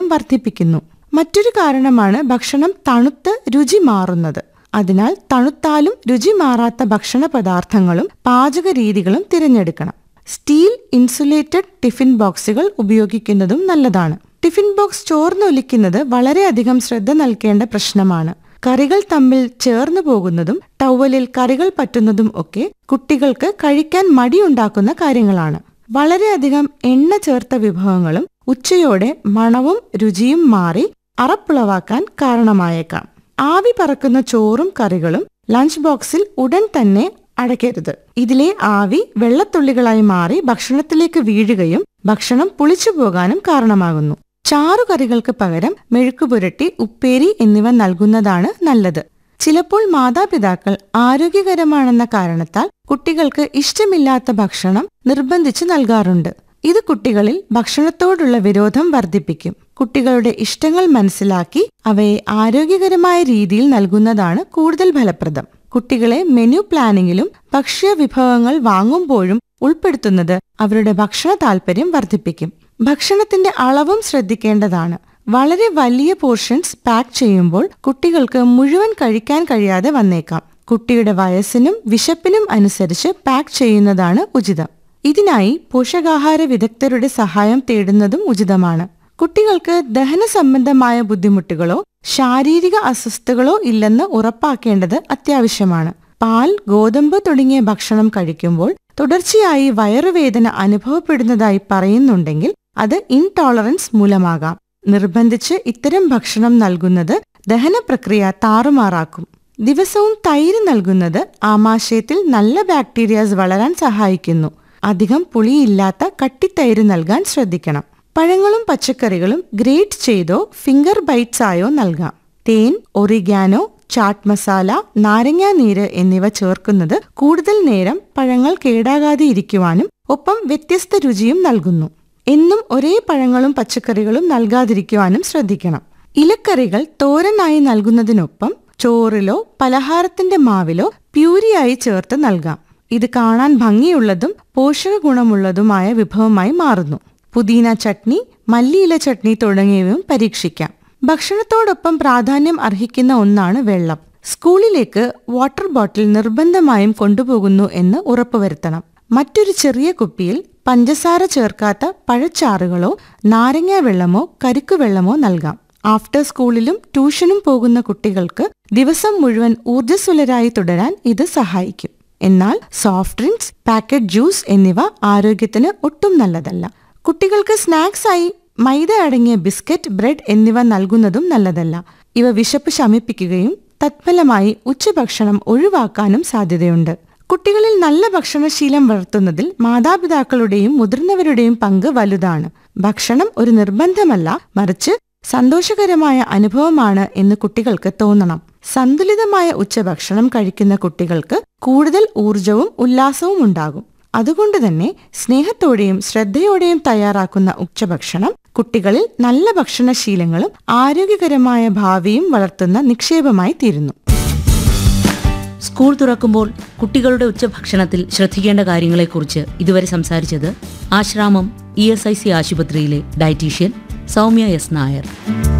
വർദ്ധിപ്പിക്കുന്നു. മറ്റൊരു കാരണമാണ് ഭക്ഷണം തണുത്ത് രുചി മാറുന്നത്. അതിനാൽ തണുത്താലും രുചി മാറാത്ത ഭക്ഷണ പദാർത്ഥങ്ങളും പാചക രീതികളും തിരഞ്ഞെടുക്കണം. സ്റ്റീൽ ഇൻസുലേറ്റഡ് ടിഫിൻ ബോക്സുകൾ ഉപയോഗിക്കുന്നതും നല്ലതാണ്. ടിഫിൻ ബോക്സ് ചോർന്നൊലിക്കുന്നത് വളരെയധികം ശ്രദ്ധ നൽകേണ്ട പ്രശ്നമാണ്. കറികൾ തമ്മിൽ ചേർന്നു പോകുന്നതും ടവലിൽ കറികൾ പറ്റുന്നതും ഒക്കെ കുട്ടികൾക്ക് കഴിക്കാൻ മടിയുണ്ടാക്കുന്ന കാര്യങ്ങളാണ്. വളരെയധികം എണ്ണ ചേർത്ത വിഭവങ്ങളും ഉച്ചയോടെ മണവും രുചിയും മാറി അറപ്പുളവാക്കാൻ കാരണമായേക്കാം. ആവി പറക്കുന്ന ചോറും കറികളും ലഞ്ച് ബോക്സിൽ ഉടൻ തന്നെ അടയ്ക്കരുത്. ഇതിലെ ആവി വെള്ളത്തുള്ളികളായി മാറി ഭക്ഷണത്തിലേക്ക് വീഴുകയും ഭക്ഷണം പുളിച്ചു പോകാനും കാരണമാകുന്നു. ചാറുകറികൾക്ക് പകരം മെഴുക്കുപുരട്ടി, ഉപ്പേരി എന്നിവ നൽകുന്നതാണ് നല്ലത്. ചിലപ്പോൾ മാതാപിതാക്കൾ ആരോഗ്യകരമാണെന്ന കാരണത്താൽ കുട്ടികൾക്ക് ഇഷ്ടമില്ലാത്ത ഭക്ഷണം നിർബന്ധിച്ച് നൽകാറുണ്ട്. ഇത് കുട്ടികളിൽ ഭക്ഷണത്തോടുള്ള വിരോധം വർദ്ധിപ്പിക്കും. കുട്ടികളുടെ ഇഷ്ടങ്ങൾ മനസ്സിലാക്കി അവയെ ആരോഗ്യകരമായ രീതിയിൽ നൽകുന്നതാണ് കൂടുതൽ ഫലപ്രദം. കുട്ടികളെ മെനു പ്ലാനിങ്ങിലും ഭക്ഷ്യ വിഭവങ്ങൾ വാങ്ങുമ്പോഴും ഉൾപ്പെടുത്തുന്നത് അവരുടെ ഭക്ഷണ താൽപര്യം വർദ്ധിപ്പിക്കും. ഭക്ഷണത്തിന്റെ അളവും ശ്രദ്ധിക്കേണ്ടതാണ്. വളരെ വലിയ പോർഷൻസ് പാക്ക് ചെയ്യുമ്പോൾ കുട്ടികൾക്ക് മുഴുവൻ കഴിക്കാൻ കഴിയാതെ വന്നേക്കാം. കുട്ടിയുടെ വയസ്സിനും വിശപ്പിനും അനുസരിച്ച് പാക്ക് ചെയ്യുന്നതാണ് ഉചിതം. ഇതിനായി പോഷകാഹാര വിദഗ്ധരുടെ സഹായം തേടുന്നതും ഉചിതമാണ്. കുട്ടികൾക്ക് ദഹന സംബന്ധമായ ബുദ്ധിമുട്ടുകളോ ശാരീരിക അസ്വസ്ഥതകളോ ഇല്ലെന്ന് ഉറപ്പാക്കേണ്ടത് അത്യാവശ്യമാണ്. പാൽ, ഗോതമ്പ് തുടങ്ങിയ ഭക്ഷണം കഴിക്കുമ്പോൾ തുടർച്ചയായി വയറുവേദന അനുഭവപ്പെടുന്നതായി പറയുന്നുണ്ടെങ്കിൽ അത് ഇൻടോളറൻസ് മൂലമാകാം. നിർബന്ധിച്ച് ഇത്തരം ഭക്ഷണം നൽകുന്നത് ദഹന പ്രക്രിയ താറുമാറാക്കും. ദിവസവും തൈര് നൽകുന്നത് ആമാശയത്തിൽ നല്ല ബാക്ടീരിയാസ് വളരാൻ സഹായിക്കുന്നു. അധികം പുളിയില്ലാത്ത കട്ടിത്തൈര് നൽകാൻ ശ്രദ്ധിക്കണം. പഴങ്ങളും പച്ചക്കറികളും ഗ്രേറ്റ് ചെയ്തോ ഫിംഗർ ബൈറ്റ്സ് ആയോ നൽകാം. തേൻ, ഒറിഗാനോ, ചാട്ട് മസാല, നാരങ്ങാനീര് എന്നിവ ചേർക്കുന്നത് കൂടുതൽ നേരം പഴങ്ങൾ കേടാകാതെ ഇരിക്കുവാനും ഒപ്പം വ്യത്യസ്ത രുചിയും നൽകുന്നു. എന്നും ഒരേ പഴങ്ങളും പച്ചക്കറികളും നൽകാതിരിക്കുവാനും ശ്രദ്ധിക്കണം. ഇലക്കറികൾ തോരനായി നൽകുന്നതിനൊപ്പം ചോറിലോ പലഹാരത്തിന്റെ മാവിലോ പ്യൂരിയായി ചേർത്ത് നൽകാം. ഇത് കാണാൻ ഭംഗിയുള്ളതും പോഷക ഗുണമുള്ളതുമായ വിഭവമായി മാറുന്നു. പുതിന ചട്നി, മല്ലിയില ചട്നി തുടങ്ങിയവയും പരീക്ഷിക്കാം. ഭക്ഷണത്തോടൊപ്പം പ്രാധാന്യം അർഹിക്കുന്ന ഒന്നാണ് വെള്ളം. സ്കൂളിലേക്ക് വാട്ടർ ബോട്ടിൽ നിർബന്ധമായും കൊണ്ടുപോകുന്നു എന്ന് ഉറപ്പുവരുത്തണം. മറ്റൊരു ചെറിയ കുപ്പിയിൽ പഞ്ചസാര ചേർക്കാത്ത പഴച്ചാറുകളോ നാരങ്ങാ വെള്ളമോ കരിക്കുവെള്ളമോ നൽകാം. ആഫ്റ്റർ സ്കൂളിലും ട്യൂഷനും പോകുന്ന കുട്ടികൾക്ക് ദിവസം മുഴുവൻ ഊർജ്ജസ്വലരായി തുടരാൻ ഇത് സഹായിക്കും. എന്നാൽ സോഫ്റ്റ് ഡ്രിങ്ക്സ്, പാക്കറ്റ് ജ്യൂസ് എന്നിവ ആരോഗ്യത്തിന് ഒട്ടും നല്ലതല്ല. കുട്ടികൾക്ക് സ്നാക്സായി മൈദ അടങ്ങിയ ബിസ്ക്കറ്റ്, ബ്രെഡ് എന്നിവ നൽകുന്നതും നല്ലതല്ല. ഇവ വിശപ്പ് ശമിപ്പിക്കുകയും തത്ഫലമായി ഉച്ചഭക്ഷണം ഒഴിവാക്കാനും സാധ്യതയുണ്ട്. കുട്ടികളിൽ നല്ല ഭക്ഷണശീലം വളർത്തുന്നതിൽ മാതാപിതാക്കളുടെയും മുതിർന്നവരുടെയും പങ്ക് വലുതാണ്. ഭക്ഷണം ഒരു നിർബന്ധമല്ല, മറിച്ച് സന്തോഷകരമായ അനുഭവമാണ് എന്ന് കുട്ടികൾക്ക് തോന്നണം. സന്തുലിതമായ ഉച്ചഭക്ഷണം കഴിക്കുന്ന കുട്ടികൾക്ക് കൂടുതൽ ഊർജവും ഉല്ലാസവും ഉണ്ടാകും. അതുകൊണ്ട് തന്നെ സ്നേഹത്തോടെയും ശ്രദ്ധയോടെയും തയ്യാറാക്കുന്ന ഉച്ചഭക്ഷണം കുട്ടികളിൽ നല്ല ഭക്ഷണശീലങ്ങളും ആരോഗ്യകരമായ ഭാവിയും വളർത്തുന്ന നിക്ഷേപമായി തീരുന്നു. സ്കൂൾ തുറക്കുമ്പോൾ കുട്ടികളുടെ ഉച്ചഭക്ഷണത്തിൽ ശ്രദ്ധിക്കേണ്ട കാര്യങ്ങളെക്കുറിച്ച് ഇതുവരെ സംസാരിച്ചത് ആശ്രാമം ESIC ആശുപത്രിയിലെ ഡയറ്റീഷ്യൻ സൗമ്യ എസ് നായർ.